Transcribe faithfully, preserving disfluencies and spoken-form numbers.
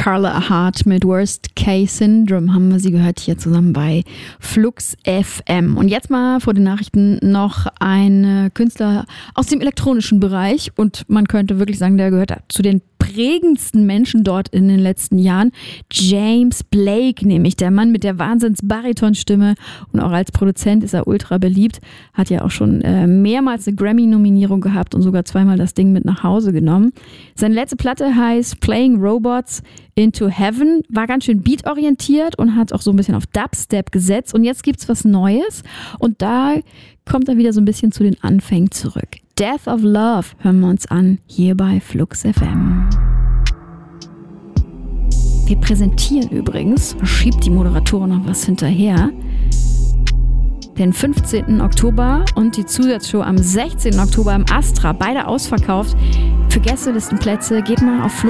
Carla Hart mit Worst Case Syndrome haben wir sie gehört hier zusammen bei Flux F M. Und jetzt mal vor den Nachrichten noch ein Künstler aus dem elektronischen Bereich und man könnte wirklich sagen, der gehört zu den prägendsten Menschen dort in den letzten Jahren. James Blake, nämlich der Mann mit der Wahnsinns-Baritonstimme, und auch als Produzent ist er ultra beliebt, hat ja auch schon äh, mehrmals eine Grammy-Nominierung gehabt und sogar zweimal das Ding mit nach Hause genommen. Seine letzte Platte heißt Playing Robots into Heaven, war ganz schön beatorientiert und hat auch so ein bisschen auf Dubstep gesetzt, und jetzt gibt's was Neues und da kommt er wieder so ein bisschen zu den Anfängen zurück. Death of Love hören wir uns an, hier bei Flux F M. Wir präsentieren übrigens, schiebt die Moderatorin noch was hinterher, den fünfzehnten Oktober und die Zusatzshow am sechzehnten Oktober im Astra, beide ausverkauft. Für Gästelistenplätze geht mal auf Flux